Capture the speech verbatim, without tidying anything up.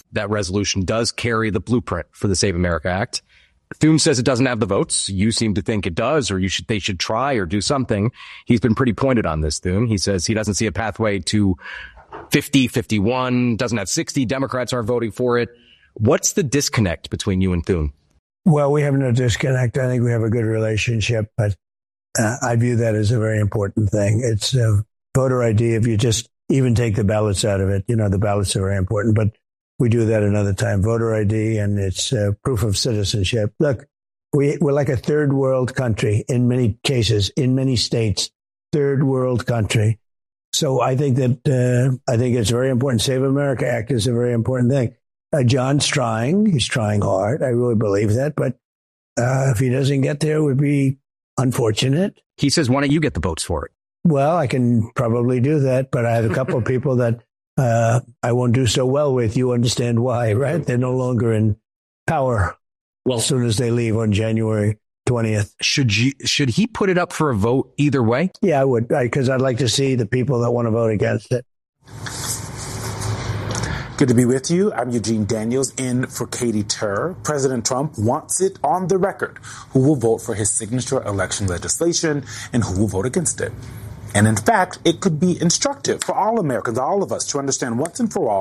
that resolution does carry the blueprint for the Save America Act. Thune says it doesn't have the votes. You seem to think it does, or you should, they should try or do something. He's been pretty pointed on this, Thune. He says he doesn't see a pathway to fifty, fifty-one, doesn't have sixty. Democrats aren't voting for it. What's the disconnect between you and Thune? Well, we have no disconnect. I think we have a good relationship, but uh, I view that as a very important thing. It's uh, voter I D. If you just even take the ballots out of it, you know, the ballots are very important, but we do that another time. Voter I D, and it's uh, proof of citizenship. Look, we, we're like a third world country in many cases, in many states, third world country. So I think that uh, I think it's very important. Save America Act is a very important thing. Uh, John's trying. He's trying hard. I really believe that. But uh, if he doesn't get there, it would be unfortunate. He says, why don't you get the votes for it? Well, I can probably do that. But I have a couple of people that Uh, I won't do so well with. You understand why, right? They're no longer in power. Well, as soon as they leave on January twentieth. Should you, should he put it up for a vote either way? Yeah, I would, because I'd like to see the people that want to vote against it. Good to be with you. I'm Eugene Daniels in for Katie Tur. President Trump wants it on the record who will vote for his signature election legislation and who will vote against it. And in fact, it could be instructive for all Americans, all of us, to understand once and for all